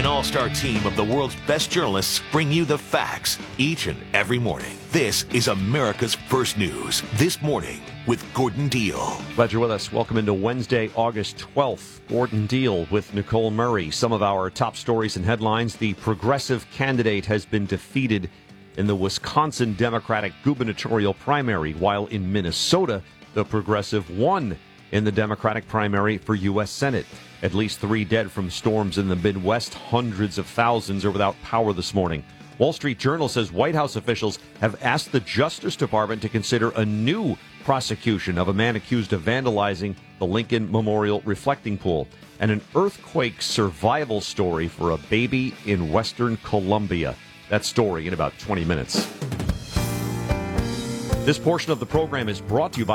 An all-star team of the world's best journalists bring you the facts each and every morning. This is America's First News. This morning with Gordon Deal. Glad you're with us. Welcome into Wednesday, August 12th. Gordon Deal with Nicole Murray. Some of our top stories and headlines. The progressive candidate has been defeated in the Wisconsin Democratic gubernatorial primary, while in Minnesota, the progressive won in the Democratic primary for U.S. Senate. At least 3 dead from storms in the Midwest. Hundreds of thousands are without power this morning. Wall Street Journal says White House officials have asked the Justice Department to consider a new prosecution of a man accused of vandalizing the Lincoln Memorial reflecting pool. And an earthquake survival story for a baby in Western Colombia. That story in about 20 minutes. This portion of the program is brought to you by